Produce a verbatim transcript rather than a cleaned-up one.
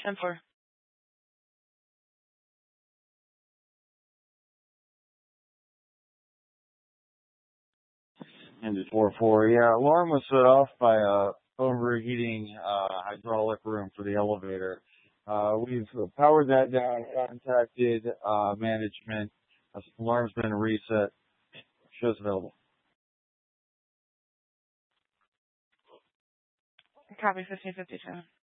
ten four. Into four four. Yeah, alarm was set off by a overheating uh, hydraulic room for the elevator. Uh, we've powered that down, contacted uh, management. Alarm's been reset. Show's available. Copy fifteen fifty-two.